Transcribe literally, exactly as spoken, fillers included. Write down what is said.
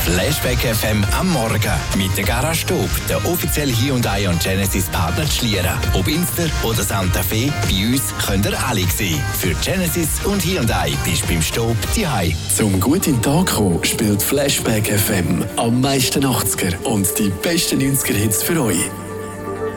Flashback F M am Morgen mit der Garage Stub, der offizielle Hyundai und Genesis Partner zu Schlieren. Ob Inster oder Santa Fe, bei uns könnt ihr alle sehen. Für Genesis und Hyundai bist du beim Stub daheim. Zum guten Tag kommen spielt Flashback F M am meisten achtziger und die besten neunziger Hits für euch.